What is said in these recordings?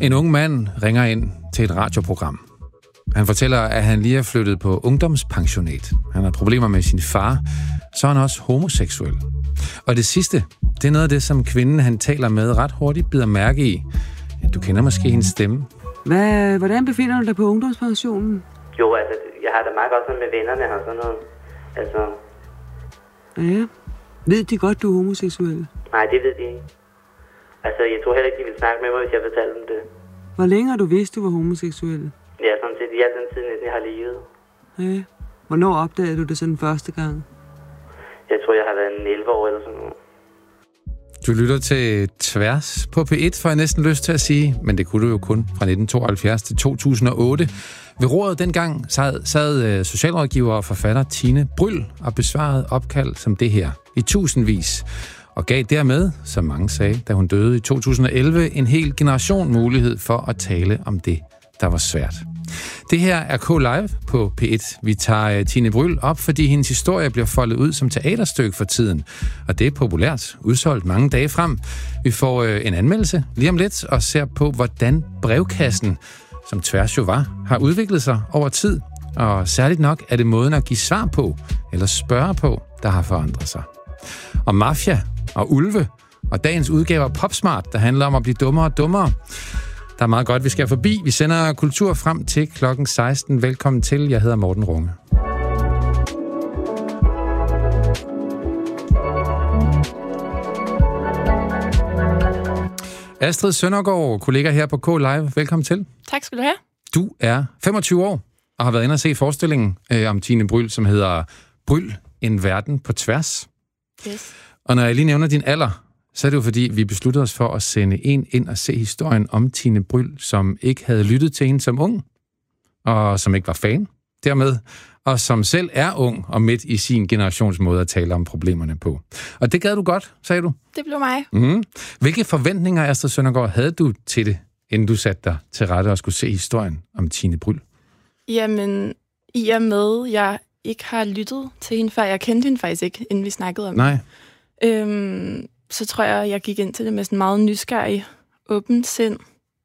En ung mand ringer ind til et radioprogram. Han fortæller, at han lige er flyttet på ungdomspensionat. Han har problemer med sin far, så er han også homoseksuel. Og det sidste, det er noget af det, som kvinden, han taler med, ret hurtigt bider mærke i. Du kender måske hendes stemme. Hvordan befinder du dig på ungdomspensionen? Jo, altså, jeg har det meget godt sådan med vennerne og sådan noget. Altså... Ja. Ved de godt, du er homoseksuel? Nej, det ved de ikke. Altså, jeg tror heller ikke, de ville snakke med mig, hvis jeg fortalte dem det. Hvor længe har du vidst, du var homoseksuel? Ja, sådan set. Ja, den tid, jeg har levet. Ja. Hvornår opdagede du det sådan første gang? Jeg tror, jeg har været 11 år eller sådan noget. Du lytter til Tværs på P1, får jeg næsten lyst til at sige, men det kunne du jo kun fra 1972 til 2008. Ved roret dengang sad socialrådgiver og forfatter Tine Bryld og besvarede opkald som det her i tusindvis, og gav dermed, som mange sagde, da hun døde i 2011, en hel generation mulighed for at tale om det, der var svært. Det her er K-Live på P1. Vi tager Tine Bryld op, fordi hendes historie bliver foldet ud som teaterstykke for tiden. Og det er populært, udsolgt mange dage frem. Vi får en anmeldelse lige om lidt og ser på, hvordan brevkassen, som Tværs jo var, har udviklet sig over tid. Og særligt nok er det måden at give svar på, eller spørge på, der har forandret sig. Og mafia og ulve og dagens udgave af Popsmart, der handler om at blive dummere og dummere. Der er meget godt, vi skal forbi. Vi sender kultur frem til klokken 16. Velkommen til. Jeg hedder Morten Runge. Astrid Søndergaard, kollega her på K-Live. Velkommen til. Tak skal du have. Du er 25 år og har været inde og se forestillingen om Tine Bryld, som hedder Bryld, en verden på tværs. Yes. Og når jeg lige nævner din alder, så er det jo fordi, vi besluttede os for at sende en ind og se historien om Tine Bryld, som ikke havde lyttet til hende som ung, og som ikke var fan dermed, og som selv er ung og midt i sin generations måde at tale om problemerne på. Og det gad du godt, sagde du? Det blev mig. Mm. Hvilke forventninger, Astrid Søndergaard, havde du til det, inden du satte dig til rette og skulle se historien om Tine Bryld? Jamen, i og med, jeg ikke har lyttet til hende før, jeg kendte hende faktisk ikke, inden vi snakkede om Nej. det. Så tror jeg gik ind til det med sådan meget nysgerrig, åben sind.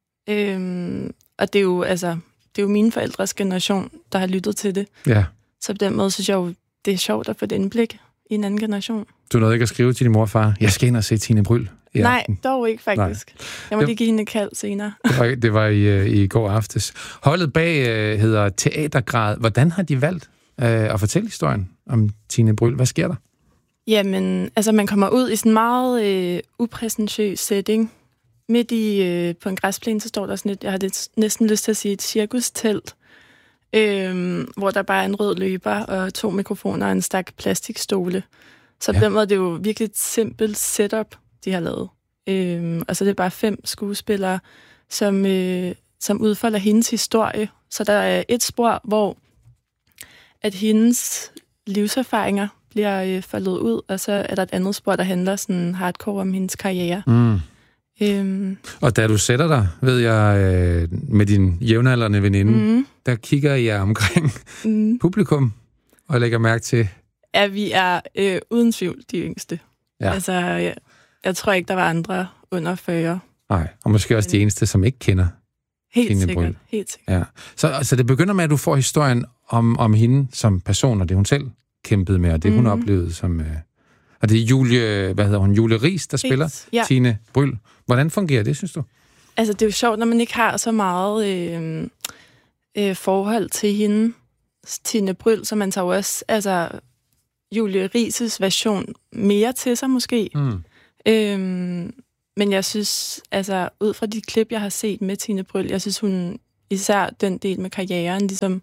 Og det er jo, altså, det er jo mine forældres generation, der har lyttet til det. Ja. Så på den måde synes jeg jo, det er sjovt at få et indblik i en anden generation. Du nåede ikke at skrive til din mor og far, jeg skal ind og se Tine Bryld. Nej, dog ikke faktisk. Nej. Jeg må lige give hende et kald senere. Det var i går aftes. Holdet bag hedder Teatergrad. Hvordan har de valgt at fortælle historien om Tine Bryld? Hvad sker der? Jamen, altså man kommer ud i sådan en meget upræsentøs setting. Midt i på en græsplæne, så står der sådan et, jeg har næsten lyst til at sige, et cirkustelt, hvor der bare er en rød løber og 2 mikrofoner og en stak plastikstole. Så på den måde, det er jo virkelig et simpelt setup, de har lavet. Og så det er bare 5 skuespillere, som udfolder hendes historie. Så der er et spor, hvor at hendes livserfaringer bliver foldet ud, og så er der et andet spor, der handler sådan hardcore om hendes karriere. Og da du sætter dig, ved jeg, med din jævnaldrende veninde, der kigger jeg omkring publikum og lægger mærke til... Ja, vi er uden tvivl de yngste. Ja. Altså, jeg tror ikke, der var andre under 40. Nej, og måske også de eneste, som ikke kender Helt sikkert. Ja. Så det begynder med, at du får historien om hende som person, og det hun selv kæmpede med, og det hun oplevede som... Og det er Julie Riis, der spiller Tine Bryld. Hvordan fungerer det, synes du? Altså, det er jo sjovt, når man ikke har så meget forhold til hende, Tine Bryld, så man tager jo også Julie Riis' version mere til sig, måske. Men jeg synes, altså, ud fra de klip, jeg har set med Tine Bryld, jeg synes, hun især den del med karrieren, ligesom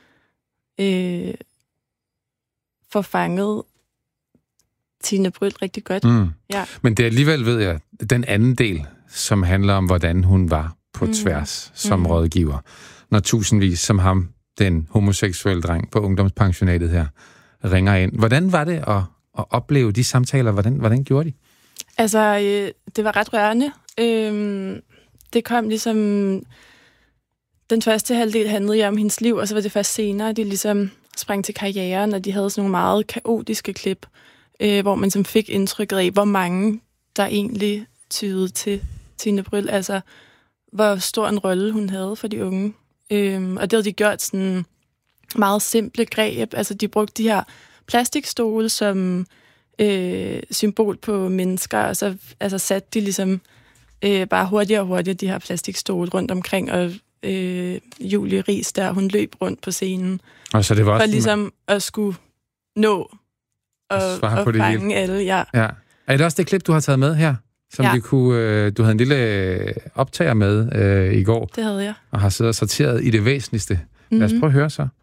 får fanget Tine Bryld rigtig godt. Ja. Men det er alligevel, ved jeg, den anden del, som handler om, hvordan hun var på tværs som rådgiver. Når tusindvis som ham, den homoseksuelle dreng på ungdomspensionatet her, ringer ind. Hvordan var det at opleve de samtaler? Hvordan gjorde de? Altså, det var ret rørende. Det kom ligesom... Den første halvdel handlede jo om hendes liv, og så var det først senere, de ligesom sprang til karrieren, og de havde sådan nogle meget kaotiske klip, hvor man som fik indtrykket af, hvor mange der egentlig tyede til Tine Bryld. Altså, hvor stor en rolle hun havde for de unge. Og det havde de gjort sådan meget simple greb. Altså, de brugte de her plastikstole som symbol på mennesker, og så altså, satte de ligesom bare hurtigere og hurtigere de her plastikstole rundt omkring, og Julie Riis der, hun løb rundt på scenen. Og så det var også for ligesom at skulle nå og fange alle. Ja. Er det også det klip, du har taget med her? Som vi kunne, du havde en lille optager med i går. Det havde jeg. Og har siddet og sorteret i det væsentligste. Lad os prøve at høre så.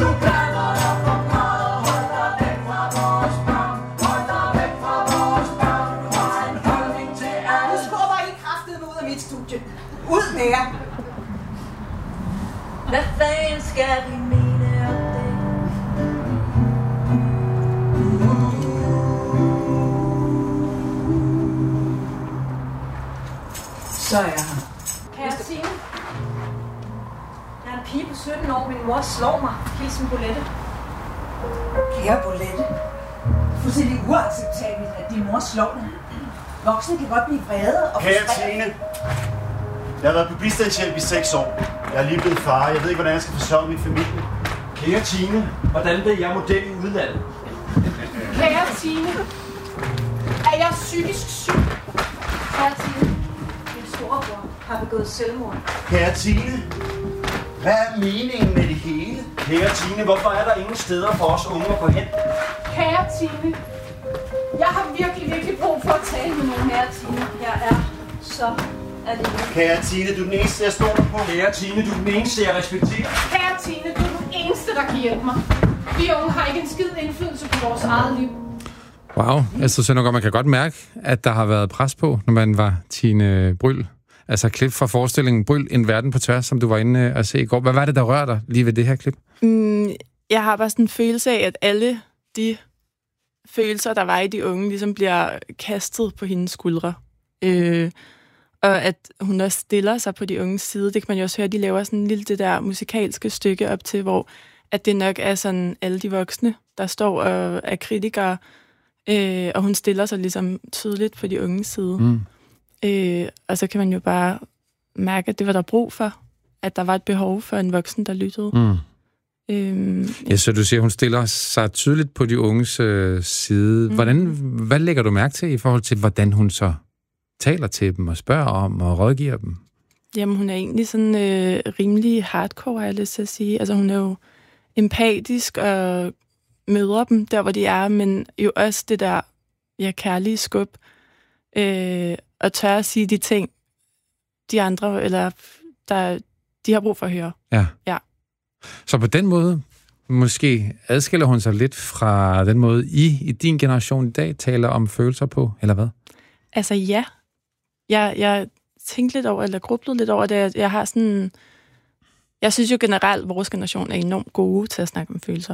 Ud med jer! Hvad fanden skal vi mene om det? Så er jeg her. Kære Signe, jeg er en pige på 17 år, min mor slår mig. Hilsen Bolette. Kære Bolette, fuldstændig uacceptabelt, at din mor slår dig. Voksne kan godt blive vrede og frustreret. Kære Signe, jeg har været på bistandshjælp i 6 år. Jeg er lige blevet far. Jeg ved ikke, hvordan jeg skal forsørge min familie. Kære Tine, hvordan bliver jeg model i udlandet? Kære Tine, er jeg psykisk syg? Kære Tine, min storebror har begået selvmord. Kære Tine, hvad er meningen med det hele? Kære Tine, hvorfor er der ingen steder for os unge at gå hen? Kære Tine, jeg har virkelig brug for at tale med nogen. Kære Tine, jeg er så alene. Kære Tine, du er den eneste, jeg stoler på. Kære Tine, du er den eneste, jeg respekterer. Kære Tine, du er den eneste, der kan hjælpe mig. Vi unge har ikke en skid indflydelse på vores eget liv. Wow, jeg synes nok, man kan godt mærke, at der har været pres på, når man var Tine Bryld. Altså klip fra forestillingen Bryld, en verden på tværs, som du var inde at se i går. Hvad var det, der rørte dig lige ved det her klip? Jeg har bare sådan en følelse af, at alle de følelser, der var i de unge, ligesom bliver kastet på hendes skuldre. Og at hun også stiller sig på de unges side. Det kan man jo også høre, de laver sådan lille det der musikalske stykke op til, hvor at det nok er sådan alle de voksne, der står og er kritikere, og hun stiller sig ligesom tydeligt på de unges side. Og så kan man jo bare mærke, at det var der brug for, at der var et behov for en voksen, der lyttede. Ja, så du siger, hun stiller sig tydeligt på de unges side. Hvad lægger du mærke til i forhold til, hvordan hun så taler til dem og spørger om og rådgiver dem? Jamen, hun er egentlig sådan rimelig hardcore, jeg lyst til at sige. Altså, hun er jo empatisk og møder dem der, hvor de er, men jo også det der kærlige skub og tør at sige de ting, de andre, eller de har brug for at høre. Ja. Så på den måde, måske adskiller hun sig lidt fra den måde, I din generation i dag taler om følelser på, eller hvad? Altså ja. Jeg tænkte lidt over, eller grublede lidt over det. Jeg har sådan... Jeg synes jo generelt, at vores generation er enormt gode til at snakke om følelser.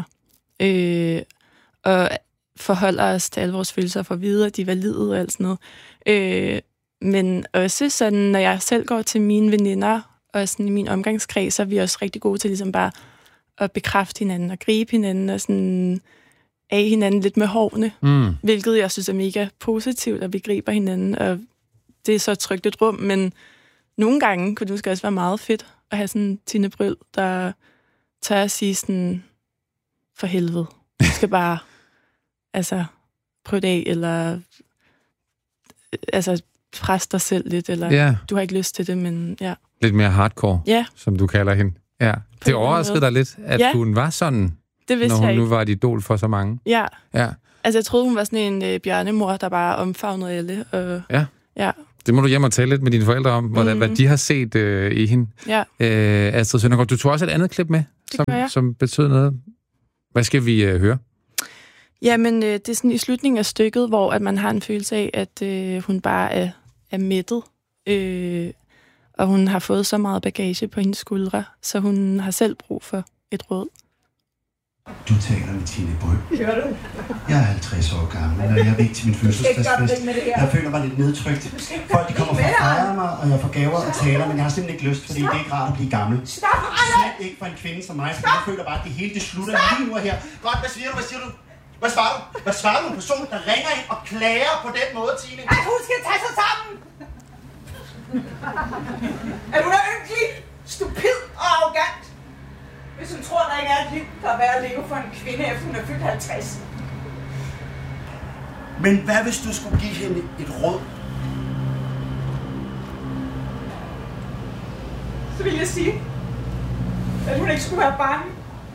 Og forholder os til alle vores følelser for videre, de er valide og alt sådan noget. Men også sådan, når jeg selv går til mine veninder, og sådan i min omgangskreds, så er vi også rigtig gode til ligesom bare at bekræfte hinanden og gribe hinanden og sådan af hinanden lidt med hårene. Hvilket jeg synes er mega positivt, at vi griber hinanden, og det er så trygt et rum, men nogle gange kunne det måske også være meget fedt at have sådan Tine Bryld, der tør at sige sådan, for helvede, du skal bare prøve det af, eller presse dig selv lidt, eller du har ikke lyst til det, men ja. Lidt mere hardcore, som du kalder hende. Ja. Det overraskede dig lidt, at hun var sådan, når hun nu var et idol for så mange. Ja. Altså, jeg troede, hun var sådan en bjørnemor, der bare omfavnede alle. Og, ja. Det må du hjem og tale lidt med dine forældre om, hvad de har set i hende. Ja. Astrid Søndergaard, du tog også et andet klip med, som betød noget. Hvad skal vi høre? Jamen, det er sådan i slutningen af stykket, hvor at man har en følelse af, at hun bare er mættet. Og hun har fået så meget bagage på hendes skuldre, så hun har selv brug for et råd. Du taler med Tine Bryld. Gør du? Jeg er 50 år gammel, og jeg er væk til min fødselsdagsfest. Jeg føler mig lidt nedtrykt. Folk de kommer for at fejre mig, og jeg får gaver og taler, men jeg har simpelthen ikke lyst, fordi det er ikke rart at blive gammel. Slet ikke for en kvinde som mig, så jeg føler bare, at det hele det slutter lige nu og her. Godt, hvad siger du? Hvad svarer du? Hvad svarer du en person, der ringer ind og klager på den måde, Tine? At hun skal tage sig sammen! At hun er ynkelig, stupid og arrogant. Hvis hun tror, der ikke er et liv, der er værd at leve for en kvinde, efter hun er fyldt 50. Men hvad hvis du skulle give hende et råd? Så vil jeg sige, at hun ikke skulle være bange.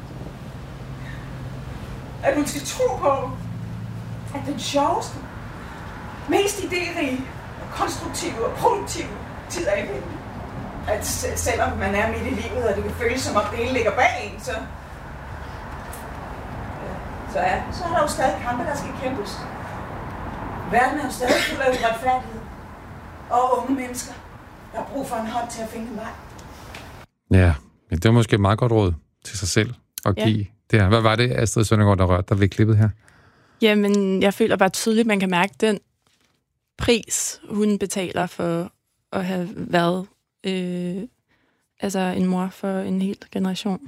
At hun skal tro på, at den sjoveste, mest idérige, konstruktive og produktive tid er i vente. At selvom man er midt i livet, og det kan føles som om det hele ligger bag en, så er der jo stadig kampe, der skal kæmpes. Verden er jo stadig fuld af uretfærdighed. Og unge mennesker, der har brug for en hånd til at finde en vej. Ja, men det var måske et meget godt råd til sig selv at give det her. Hvad var det, Astrid Søndergaard, der rørte dig ved klippet her? Jamen, jeg føler bare tydeligt, at man kan mærke den pris, hun betaler for at have været en mor for en hel generation.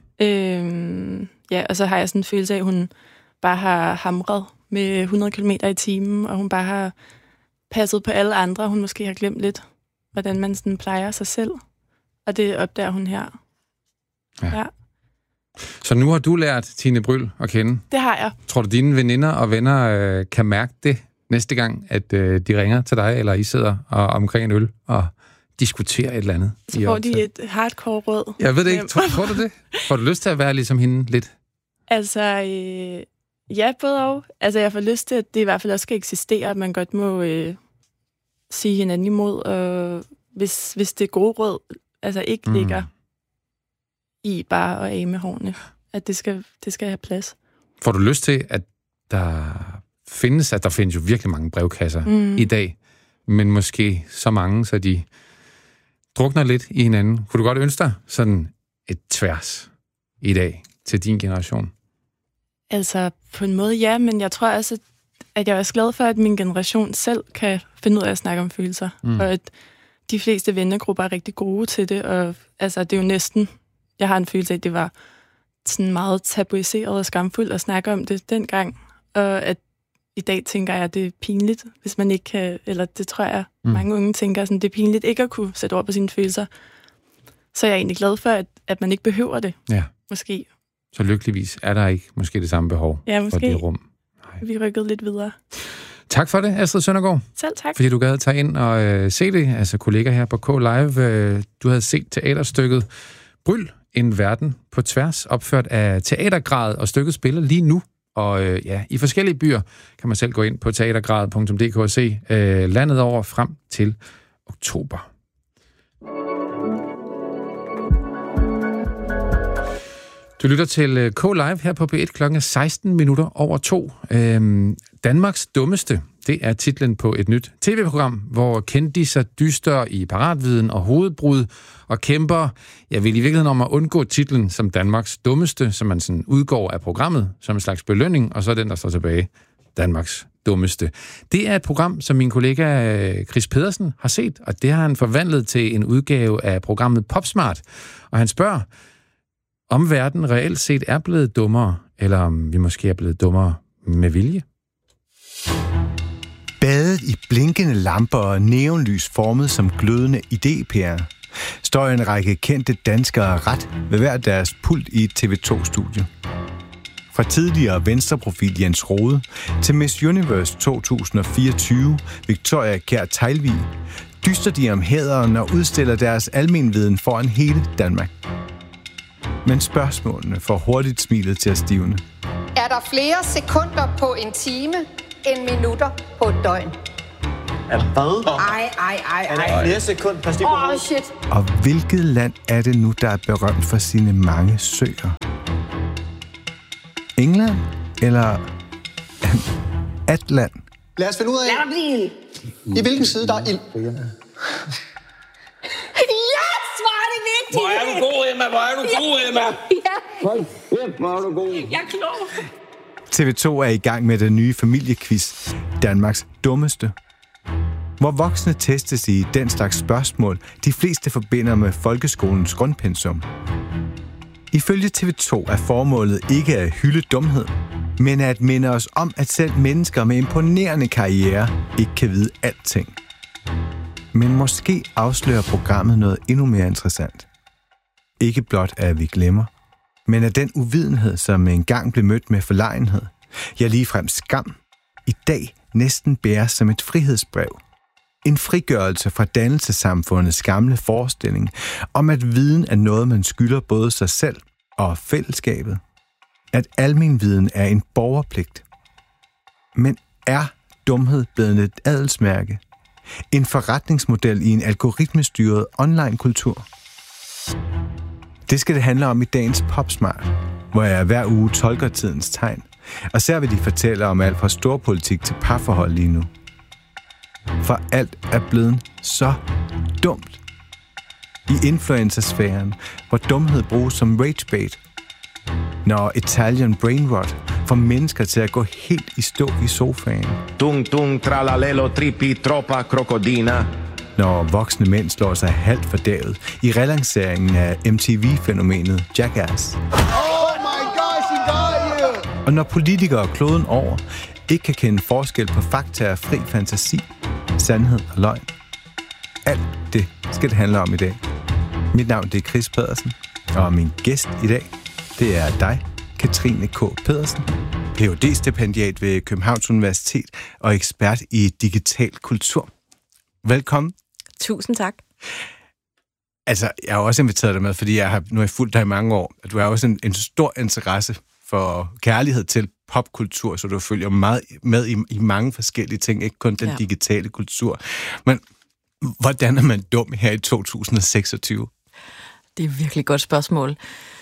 Og så har jeg sådan en følelse af, at hun bare har hamret med 100 km i timen, og hun bare har passet på alle andre. Hun måske har glemt lidt, hvordan man sådan plejer sig selv. Og det opdager hun her. Ja. Så nu har du lært Tine Bryld at kende? Det har jeg. Tror du, dine veninder og venner kan mærke det næste gang, at de ringer til dig, eller I sidder omkring en øl og diskuterer et eller andet? Så får de et hardcore råd. Jeg ved det ikke. Tror du det? Får du lyst til at være ligesom hende lidt? Altså, ja, både og. Altså, jeg får lyst til, at det i hvert fald også skal eksistere, at man godt må sige hinanden imod, og hvis det gode råd altså ikke ligger i bare at af med hårene, at det skal have plads. Får du lyst til, at der findes jo virkelig mange brevkasser i dag, men måske så mange, så de drukner lidt i hinanden. Kunne du godt ønske dig sådan et tværs i dag til din generation? Altså, på en måde ja, men jeg tror også, at jeg er også glad for, at min generation selv kan finde ud af at snakke om følelser, og at de fleste vennegrupper er rigtig gode til det, og altså, det er jo næsten, jeg har en følelse af, at det var sådan meget tabuiseret og skamfuldt at snakke om det dengang, og at i dag tænker jeg, at det er pinligt, hvis man ikke kan, eller det tror jeg, mange unge tænker, sådan, det er pinligt ikke at kunne sætte ord på sine følelser. Så jeg er egentlig glad for, at man ikke behøver det, måske. Så lykkeligvis er der ikke måske det samme behov for det rum. Nej. Vi rykkede lidt videre. Tak for det, Astrid Søndergaard. Selv tak. Fordi du gad tage ind og se det, altså kollega her på K-Live. Du havde set teaterstykket Bryld, en verden på tværs, opført af Teatergrad, og stykket spiller lige nu. Og i forskellige byer kan man selv gå ind på teatergrad.dk og se landet over frem til oktober. Du lytter til K-Live her på P1 klokken 2:16. Danmarks dummeste, det er titlen på et nyt tv-program, hvor kendiser dyster i paratviden og hovedbrud og kæmper, jeg vil i virkeligheden om at undgå titlen som Danmarks dummeste, så man sådan udgår af programmet som en slags belønning, og så er den, der står tilbage, Danmarks dummeste. Det er et program, som min kollega Chris Pedersen har set, og det har han forvandlet til en udgave af programmet Popsmart. Og han spørger, om verden reelt set er blevet dummere, eller om vi måske er blevet dummere med vilje. Badet i blinkende lamper og neonlys formet som glødende idépærer, står en række kendte danskere ret ved hver deres pult i et TV2-studie. Fra tidligere venstreprofil Jens Rode til Miss Universe 2024 Victoria Kjær Teglvig, dyster de om hæderen og udstiller deres almenviden foran hele Danmark. Men spørgsmålene får hurtigt smilet til at stivne. Er der flere sekunder på en time end minutter på et døgn? Hvad? Ej. Er der flere sekunder per stik på hovedet? Shit. Og hvilket land er det nu, der er berømt for sine mange søer? England eller Atlant? Lad os finde ud af, i hvilken side der er ild. Hvor er du god, Emma? Ja. Hold kæft, hvor er du god. Jeg er klog. TV2 er i gang med den nye familiequiz, Danmarks dummeste. Hvor voksne testes i den slags spørgsmål, de fleste forbinder med folkeskolens grundpensum. Ifølge TV2 er formålet ikke at hylde dumhed, men at minde os om, at selv mennesker med imponerende karriere ikke kan vide alting. Men måske afslører programmet noget endnu mere interessant. Ikke blot at vi glemmer, men at den uvidenhed, som engang blev mødt med forlegenhed, ja ligefrem skam, i dag næsten bæres som et frihedsbrev. En frigørelse fra dannelsessamfundets gamle forestilling om, at viden er noget, man skylder både sig selv og fællesskabet. At almenviden er en borgerpligt. Men er dumhed blevet et adelsmærke? En forretningsmodel i en algoritmestyret online-kultur? Det skal det handle om i dagens Popsmart, hvor jeg hver uge tolker tidens tegn, og ser, hvad de fortæller om alt fra storpolitik til parforhold lige nu. For alt er blevet så dumt. I influencersfæren, hvor dumhed bruges som ragebait. Når Italian brainrot får mennesker til at gå helt i stå i sofaen. Tung tung tralalelo tripi troppa crocodina. Når voksne mænd slår sig halvt fordavet i relanceringen af MTV-fænomenet Jackass. Oh my gosh, he got you! Og når politikere kloden over ikke kan kende forskel på fakta og fri fantasi, sandhed og løgn. Alt det skal det handle om i dag. Mit navn det er Chris Pedersen, og min gæst i dag, det er dig, Katrine K. Pedersen, Ph.D.-stipendiat ved Københavns Universitet og ekspert i digital kultur. Velkommen. Tusind tak. Altså, jeg har også inviteret dig med, fordi nu har jeg fulgt dig i mange år. Du har også en stor interesse for kærlighed til popkultur, så du følger meget med i mange forskellige ting, ikke kun den digitale kultur. Men hvordan er man dum her i 2026? Det er et virkelig godt spørgsmål.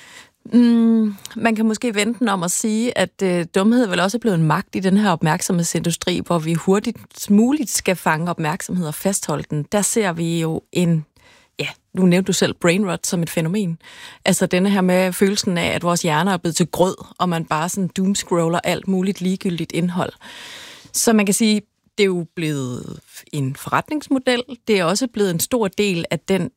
Man kan måske vente den om at sige, at dumhed vel også er blevet en magt i den her opmærksomhedsindustri, hvor vi hurtigt muligt skal fange opmærksomhed og fastholde den. Der ser vi jo nu nævnte du selv brainrot som et fænomen. Altså denne her med følelsen af, at vores hjerner er blevet til grød, og man bare sådan doomscroller alt muligt ligegyldigt indhold. Så man kan sige, det er jo blevet en forretningsmodel. Det er også blevet en stor del af den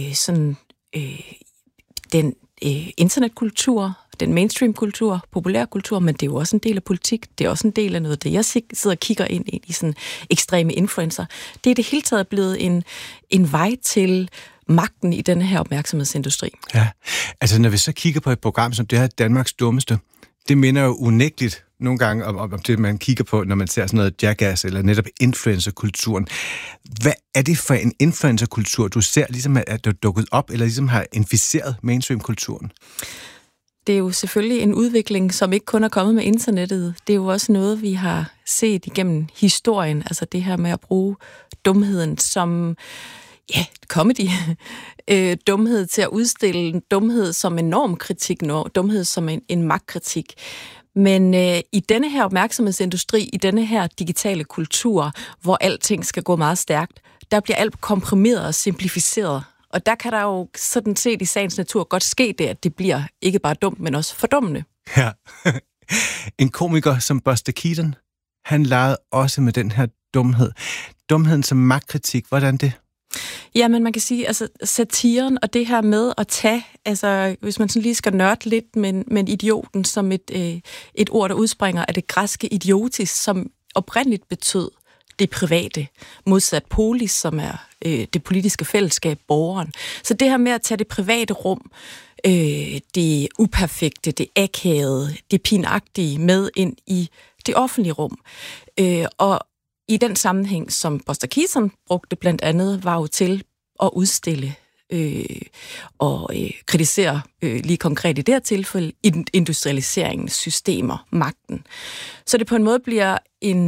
internetkultur, den mainstream-kultur, populærkultur, men det er jo også en del af politik. Det er også en del af noget, det jeg sidder og kigger ind i sådan ekstreme influencer. Det er det hele taget blevet en vej til magten i denne her opmærksomhedsindustri. Ja, altså når vi så kigger på et program som det her Danmarks Dummeste, det minder jo unægteligt nogle gange om det, man kigger på, når man ser sådan noget Jackass eller netop influencerkulturen. Hvad er det for en influencerkultur, du ser, ligesom at du er dukket op, eller ligesom har inficeret mainstream-kulturen? Det er jo selvfølgelig en udvikling, som ikke kun er kommet med internettet. Det er jo også noget, vi har set igennem historien. Altså det her med at bruge dumheden som comedy. Dumhed til at udstille dumhed som en normkritik, dumhed som en magtkritik. Men i denne her opmærksomhedsindustri, i denne her digitale kultur, hvor alting skal gå meget stærkt, der bliver alt komprimeret og simplificeret. Og der kan der jo sådan set i sagens natur godt ske det, at det bliver ikke bare dumt, men også fordummende. Ja. En komiker som Buster Keaton, han legede også med den her dumhed. Dumheden som magtkritik, hvordan det? Ja, men man kan sige, altså satiren og det her med at tage, altså hvis man sådan lige skal nørde lidt, men idioten som et ord, der udspringer af det græske idiotis, som oprindeligt betød det private, modsat polis, som er det politiske fællesskab, borgeren. Så det her med at tage det private rum, det uperfekte, det akavede, det pinagtige med ind i det offentlige rum. Og i den sammenhæng, som Buster Keaton brugte blandt andet, var jo til at udstille og kritisere lige konkret i det her tilfælde industrialiseringens systemer, magten. Så det på en måde bliver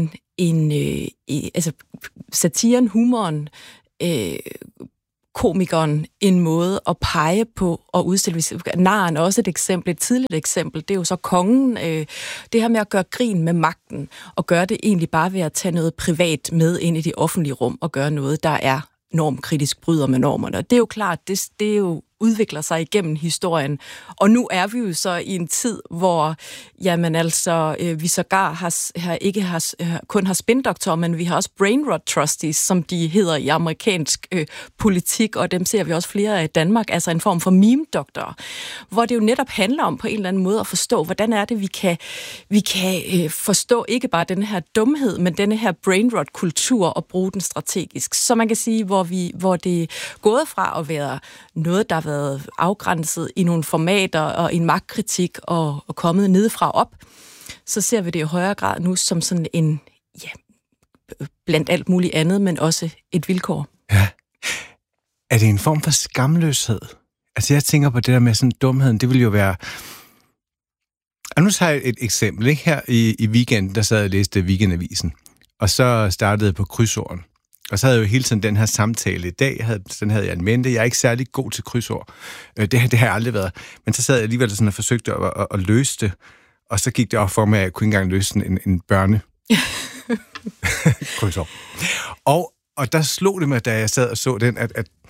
altså satiren, humoren, komikeren en måde at pege på og udstille. Narren er også et tidligt eksempel. Det er jo så kongen. Det her med at gøre grin med magten, og gøre det egentlig bare ved at tage noget privat med ind i det offentlige rum, og gøre noget, der er normkritisk, bryder med normerne. Og det er jo klart, det er jo udvikler sig igennem historien. Og nu er vi jo så i en tid, hvor vi sågar kun har spindoktorer, men vi har også brain rot trustees, som de hedder i amerikansk politik, og dem ser vi også flere af i Danmark, altså en form for meme-doktorer, hvor det jo netop handler om på en eller anden måde at forstå, hvordan er det, vi kan forstå ikke bare den her dumhed, men denne her brain rot kultur og bruge den strategisk. Så man kan sige, hvor det er gået fra at være noget, der har været afgrænset i nogle formater og en magtkritik og kommet nedefra op, så ser vi det i højere grad nu som sådan en, blandt alt muligt andet, men også et vilkår. Ja. Er det en form for skamløshed? Altså jeg tænker på det der med sådan dumheden, det vil jo være... Og nu tager jeg et eksempel, ikke? Her i weekenden, der sad jeg og læste Weekendavisen, og så startede jeg på krydsorden. Og så havde jeg jo hele tiden den her samtale i dag, den havde jeg en mente. Jeg er ikke særlig god til krydsord. Det har jeg aldrig været. Men så sad jeg alligevel sådan og forsøgte at løse det, og så gik det op for mig, at jeg kunne ikke engang løse en børne krydsord. Og der slog det mig, da jeg sad og så den,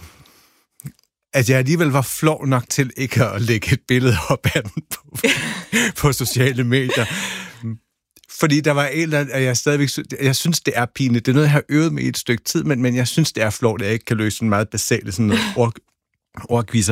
at jeg alligevel var flov nok til ikke at lægge et billede op af den på sociale medier. Fordi der var en eller anden, jeg synes, det er pinligt. Det er noget, jeg har øvet med i et stykke tid, men jeg synes, det er flovt, at jeg ikke kan løse en meget basale sådan noget ordkviser.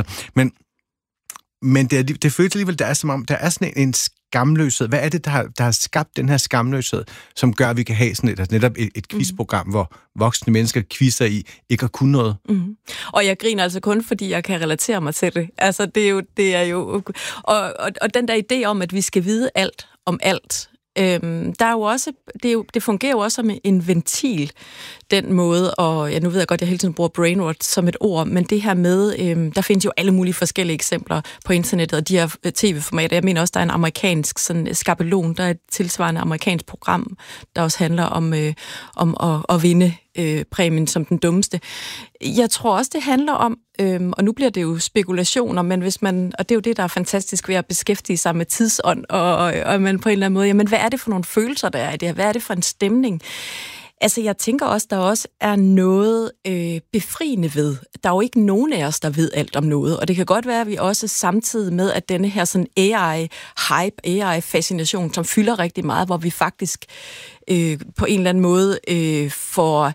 Men det føles alligevel, der er som om, der er sådan en skamløshed. Hvad er det, der har skabt den her skamløshed, som gør, at vi kan have sådan netop et quizprogram, hvor voksne mennesker quizzer i ikke at kunne noget? Mm. Og jeg griner altså kun, fordi jeg kan relatere mig til det. Altså, det er jo... Og den der idé om, at vi skal vide alt om alt, der er jo også, det fungerer jo også som en ventil, den måde, og nu ved jeg godt, at jeg hele tiden bruger brain rot som et ord, men det her med, der findes jo alle mulige forskellige eksempler på internettet, og de her tv-formater. Jeg mener også, der er en amerikansk sådan skabelon, der er et tilsvarende amerikansk program, der også handler om at vinde præmien som den dummeste. Jeg tror også, det handler om, og nu bliver det jo spekulationer, men hvis man, og det er jo det, der er fantastisk ved at beskæftige sig med tidsånd, og man på en eller anden måde, jamen hvad er det for nogle følelser, der er i det her? Hvad er det for en stemning? Altså, jeg tænker også, der også er noget befriende ved. Der er jo ikke nogen af os, der ved alt om noget, og det kan godt være, at vi også samtidig med, at denne her sådan AI-hype, AI-fascination, som fylder rigtig meget, hvor vi faktisk på en eller anden måde får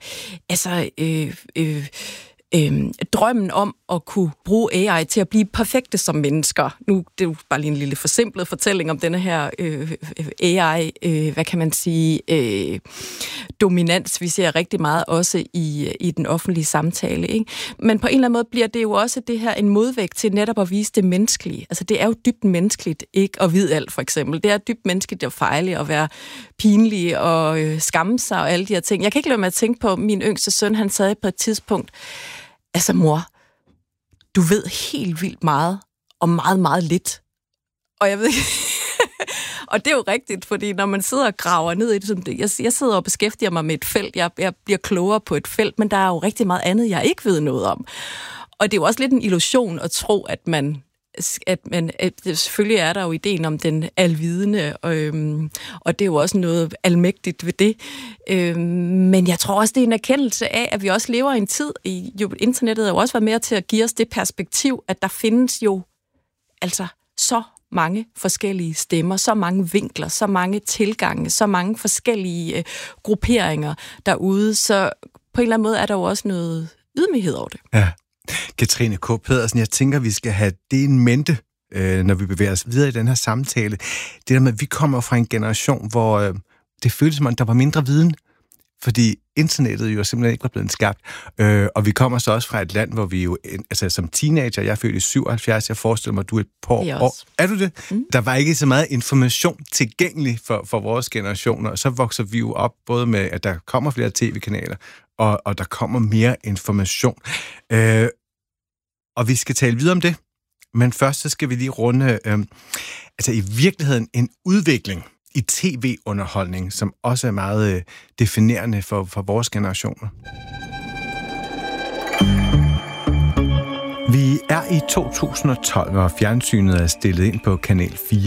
drømmen om at kunne bruge AI til at blive perfekte som mennesker. Nu det er jo bare lige en lille forsimplet fortælling om denne her AI, hvad kan man sige, dominans, vi ser rigtig meget også i den offentlige samtale. Ikke? Men på en eller anden måde bliver det jo også det her en modvægt til netop at vise det menneskelige. Altså det er jo dybt menneskeligt ikke at vide alt, for eksempel. Det er dybt menneskeligt at fejle og være pinlig og skamme sig og alle de her ting. Jeg kan ikke lade mig at tænke på min yngste søn, han sagde på et tidspunkt, altså mor, du ved helt vildt meget og meget, meget lidt. Og jeg ved ikke... Og det er jo rigtigt, fordi når man sidder og graver ned i det, som det, jeg sidder og beskæftiger mig med et felt, jeg bliver klogere på et felt, men der er jo rigtig meget andet, jeg ikke ved noget om. Og det er jo også lidt en illusion at tro, at selvfølgelig er der jo ideen om den alvidende, og det er jo også noget almægtigt ved det. Men jeg tror også, det er en erkendelse af, at vi også lever i en tid, internettet har jo også været med til at give os det perspektiv, at der findes jo altså så mange forskellige stemmer, så mange vinkler, så mange tilgange, så mange forskellige grupperinger derude, så på en eller anden måde er der jo også noget ydmyghed over det. Ja. Katrine K. Pedersen, jeg tænker, vi skal have det en mente, når vi bevæger os videre i den her samtale. Det der med, at vi kommer fra en generation, hvor det føles som om, der var mindre viden, fordi internettet jo simpelthen ikke var blevet skabt. Og vi kommer så også fra et land, hvor vi jo, altså som teenager, jeg er født i 77, jeg forestiller mig, du er et par år. Er du det? Mm. Der var ikke så meget information tilgængelig for vores generationer, og så vokser vi jo op både med, at der kommer flere tv-kanaler, og der kommer mere information. Og vi skal tale videre om det, men først så skal vi lige runde, altså i virkeligheden en udvikling i tv-underholdning, som også er meget definerende for vores generationer. Vi er i 2012, og fjernsynet er stillet ind på Kanal 4.